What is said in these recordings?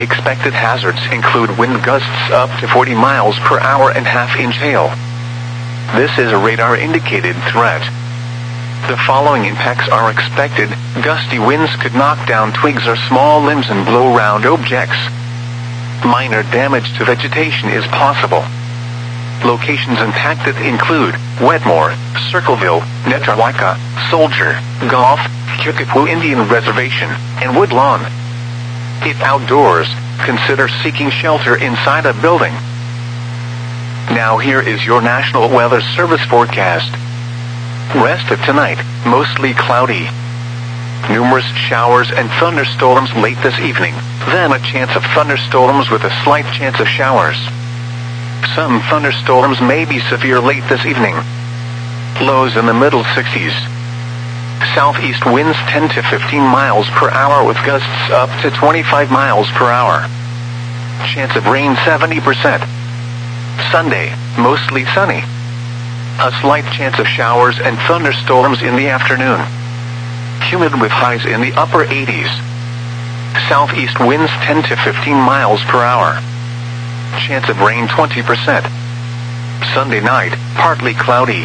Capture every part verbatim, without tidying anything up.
Expected hazards include wind gusts up to forty miles per hour and half-inch hail. This is a radar-indicated threat. The following impacts are expected. Gusty winds could knock down twigs or small limbs and blow round objects. Minor damage to vegetation is possible. Locations impacted include Wetmore, Circleville, Netarwika, Soldier, Golf, Kickapoo Indian Reservation, and Woodlawn. If outdoors, consider seeking shelter inside a building. Now here is your National Weather Service forecast. Rest of tonight, mostly cloudy. Numerous showers and thunderstorms late this evening, then a chance of thunderstorms with a slight chance of showers. Some thunderstorms may be severe late this evening. Lows in the middle sixties. Southeast winds ten to fifteen miles per hour with gusts up to twenty-five miles per hour. Chance of rain seventy percent. Sunday, mostly sunny. A slight chance of showers and thunderstorms in the afternoon. Humid with highs in the upper eighties. Southeast winds ten to fifteen miles per hour. Chance of rain twenty percent. Sunday night, partly cloudy.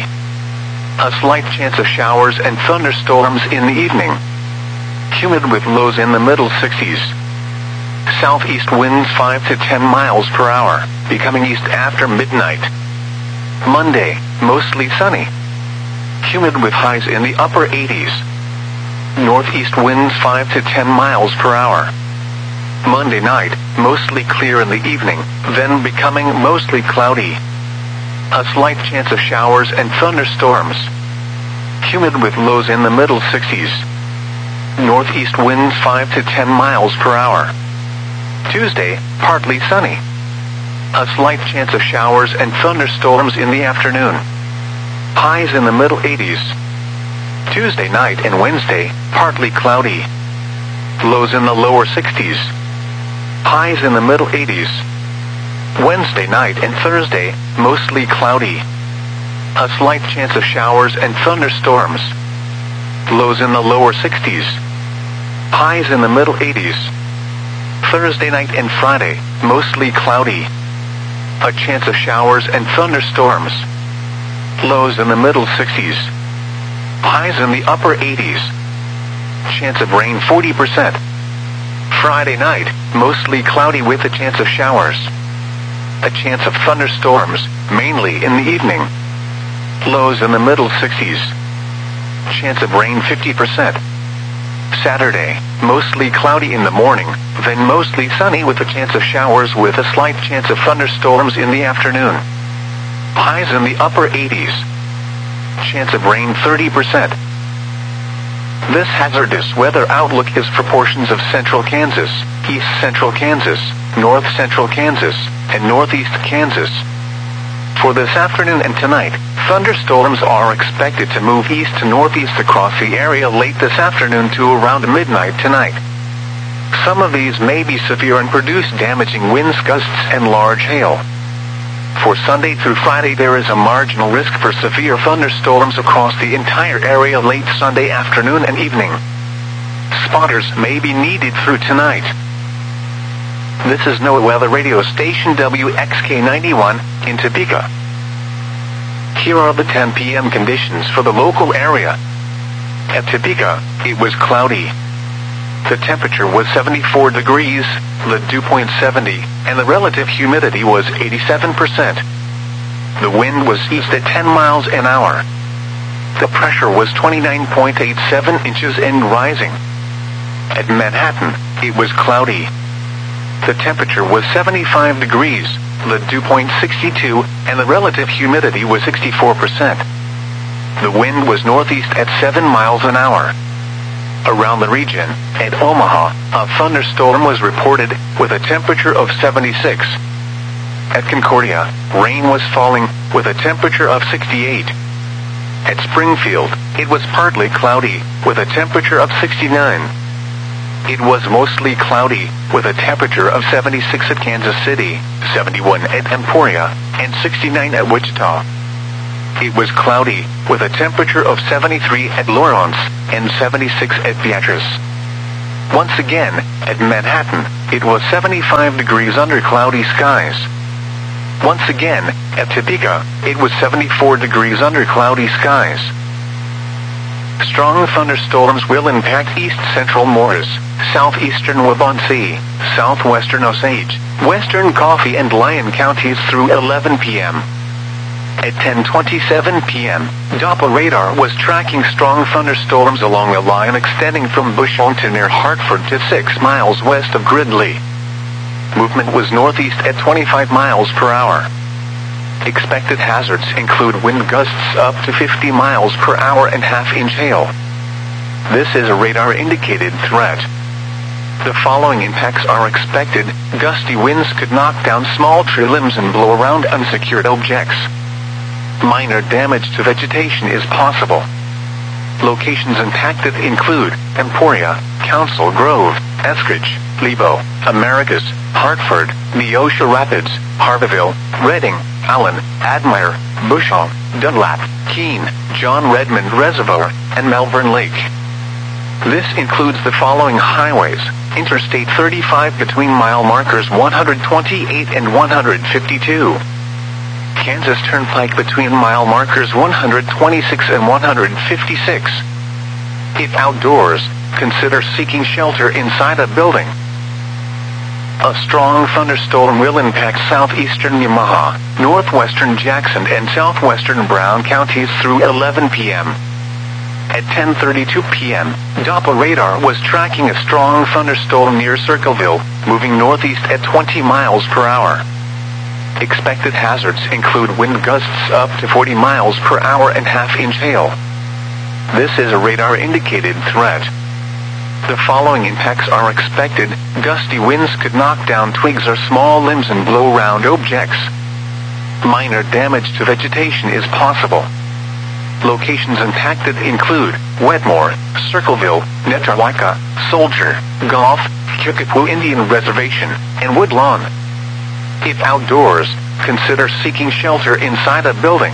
A slight chance of showers and thunderstorms in the evening. Humid with lows in the middle sixties. Southeast winds five to ten miles per hour, becoming east after midnight. Monday, mostly sunny. Humid with highs in the upper eighties. Northeast winds five to ten miles per hour. Monday night, mostly clear in the evening, then becoming mostly cloudy. A slight chance of showers and thunderstorms. Humid with lows in the middle sixties. Northeast winds five to ten miles per hour. Tuesday, partly sunny. A slight chance of showers and thunderstorms in the afternoon. Highs in the middle eighties. Tuesday night and Wednesday, partly cloudy. Lows in the lower sixties. Highs in the middle eighties. Wednesday night and Thursday, mostly cloudy. A slight chance of showers and thunderstorms. Lows in the lower sixties. Highs in the middle eighties. Thursday night and Friday, mostly cloudy. A chance of showers and thunderstorms. Lows in the middle sixties. Highs in the upper eighties. Chance of rain forty percent. Friday night, mostly cloudy with a chance of showers. A chance of thunderstorms, mainly in the evening. Lows in the middle sixties. Chance of rain fifty percent. Saturday, mostly cloudy in the morning, then mostly sunny with a chance of showers with a slight chance of thunderstorms in the afternoon. Highs in the upper eighties. Chance of rain thirty percent. This hazardous weather outlook is for portions of central Kansas, east central Kansas, north central Kansas, and northeast Kansas. For this afternoon and tonight, thunderstorms are expected to move east to northeast across the area late this afternoon to around midnight tonight. Some of these may be severe and produce damaging winds, gusts, and large hail. For Sunday through Friday, there is a marginal risk for severe thunderstorms across the entire area late Sunday afternoon and evening. Spotters may be needed through tonight. This is NOAA Weather Radio Station W X K ninety-one in Topeka. Here are the ten p m conditions for the local area. At Topeka, it was cloudy. The temperature was seventy-four degrees, the dew point seventy, and the relative humidity was eighty-seven percent. The wind was east at ten miles an hour. The pressure was twenty-nine point eight seven inches and rising. At Manhattan, it was cloudy. The temperature was seventy-five degrees, the dew point sixty-two, and the relative humidity was sixty-four percent. The wind was northeast at seven miles an hour. Around the region, at Omaha, a thunderstorm was reported with a temperature of seventy-six. At Concordia, rain was falling with a temperature of sixty-eight. At Springfield, it was partly cloudy with a temperature of sixty-nine. It was mostly cloudy with a temperature of seventy-six at Kansas City, seventy-one at Emporia, and sixty-nine at Wichita. It was cloudy with a temperature of seventy-three at Lawrence and seventy-six at Beatrice. Once again, at Manhattan, it was seventy-five degrees under cloudy skies. Once again, at Topeka, it was seventy-four degrees under cloudy skies. Strong thunderstorms will impact east-central Morris, southeastern Waubonsee, southwestern Osage, western Coffee and Lyon counties through eleven p m At ten twenty-seven p m, Doppler radar was tracking strong thunderstorms along the line extending from Bushong to near Hartford to six miles west of Gridley. Movement was northeast at twenty-five miles per hour. Expected hazards include wind gusts up to fifty miles per hour and half-inch hail. This is a radar-indicated threat. The following impacts are expected. Gusty winds could knock down small tree limbs and blow around unsecured objects. Minor damage to vegetation is possible. Locations impacted include Emporia, Council Grove, Eskridge, Lebo, Americus, Hartford, Neosho Rapids, Harborville, Redding, Allen, Admire, Bushong, Dunlap, Keene, John Redmond Reservoir, and Malvern Lake. This includes the following highways: Interstate thirty-five between mile markers one hundred twenty-eight and one hundred fifty-two. Kansas Turnpike between mile markers one hundred twenty-six and one hundred fifty-six. If outdoors, consider seeking shelter inside a building. A strong thunderstorm will impact southeastern Yamaha, northwestern Jackson and southwestern Brown counties through eleven p m At ten thirty-two p m, Doppler radar was tracking a strong thunderstorm near Circleville, moving northeast at twenty miles per hour. Expected hazards include wind gusts up to forty miles per hour and half-inch hail. This is a radar-indicated threat. The following impacts are expected. Gusty winds could knock down twigs or small limbs and blow around objects. Minor damage to vegetation is possible. Locations impacted include Wetmore, Circleville, Netawaka, Soldier, Gulf, Kickapoo Indian Reservation, and Woodlawn. If outdoors, consider seeking shelter inside a building.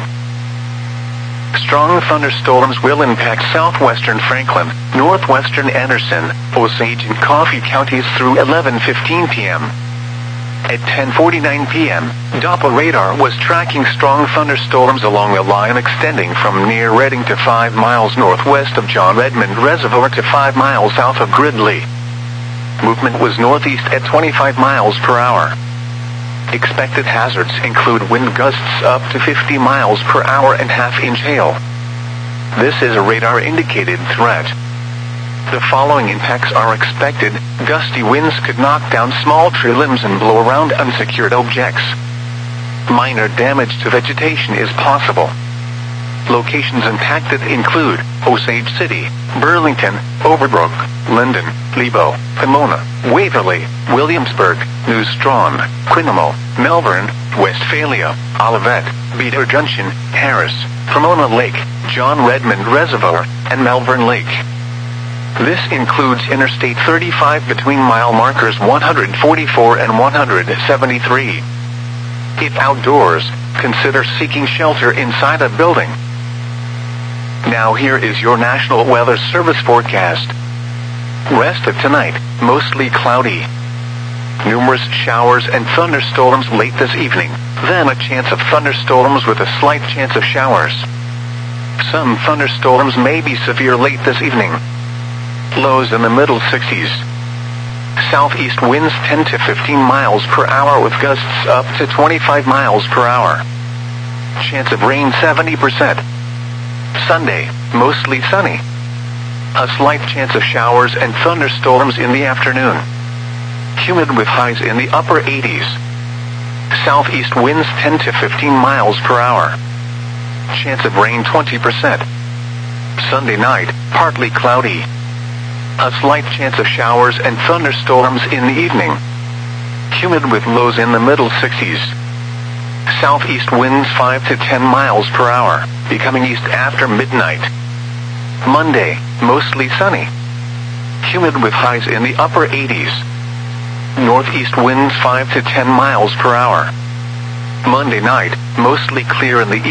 Strong thunderstorms will impact southwestern Franklin, northwestern Anderson, Osage and Coffee counties through eleven fifteen p m At ten forty-nine p m, Doppler radar was tracking strong thunderstorms along the line extending from near Redding to five miles northwest of John Redmond Reservoir to five miles south of Gridley. Movement was northeast at twenty-five miles per hour. Expected hazards include wind gusts up to fifty miles per hour and half-inch hail. This is a radar-indicated threat. The following impacts are expected. Gusty winds could knock down small tree limbs and blow around unsecured objects. Minor damage to vegetation is possible. Locations impacted include Osage City, Burlington, Overbrook, Linden, Lebo, Pomona, Waverly, Williamsburg, New Strawn, Quinamo, Melbourne, Westphalia, Olivet, Beater Junction, Harris, Pomona Lake, John Redmond Reservoir, and Malvern Lake. This includes Interstate thirty-five between mile markers one hundred forty-four and one hundred seventy-three. If outdoors, consider seeking shelter inside a building. Now here is your National Weather Service forecast. Rest of tonight, mostly cloudy. Numerous showers and thunderstorms late this evening, then a chance of thunderstorms with a slight chance of showers. Some thunderstorms may be severe late this evening. Lows in the middle sixties. Southeast winds ten to fifteen miles per hour with gusts up to twenty-five miles per hour. Chance of rain seventy percent. Sunday, mostly sunny. A slight chance of showers and thunderstorms in the afternoon. Humid with highs in the upper eighties. Southeast winds ten to fifteen miles per hour. Chance of rain twenty percent. Sunday night, partly cloudy. A slight chance of showers and thunderstorms in the evening. Humid with lows in the middle sixties. Southeast winds five to ten miles per hour, becoming east after midnight. Monday, mostly sunny. Humid with highs in the upper eighties. Northeast winds five to ten miles per hour. Monday night, mostly clear in the